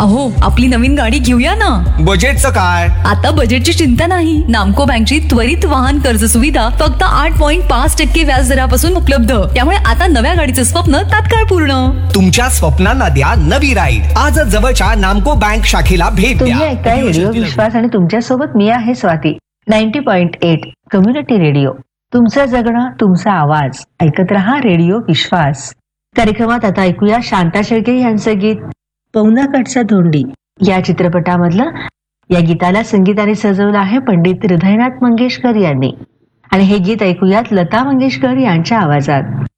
अहो, आपली नवीन गाडी घेऊया ना. बजेटचं काय? आता बजेटची चिंता नाही. नामको बँकची त्वरित वाहन कर्ज सुविधा फक्त 8.5% व्याज दरापासून उपलब्ध. त्यामुळे आता नव्या गाडीचं स्वप्न तात्काळ पूर्ण. तुमच्या स्वप्नांना द्या नवी राईड. आजच जवळच्या नामको बँक शाखेला भेट द्या. तुम्ही ऐकताय रेडिओ विश्वास आणि तुमच्या सोबत मी आहे स्वाती. 90.8 कम्युनिटी रेडिओ, तुमचं जगणं तुमचा आवाज. ऐकत रहा रेडिओ विश्वास. कार्यक्रमात आता ऐकूया शांता शेळके यांचं गीत पवनाकडचा धोंडी या चित्रपटामधलं. या गीताला संगीताने सजवलं आहे पंडित हृदयनाथ मंगेशकर यांनी आणि हे गीत ऐकूयात लता मंगेशकर यांच्या आवाजात.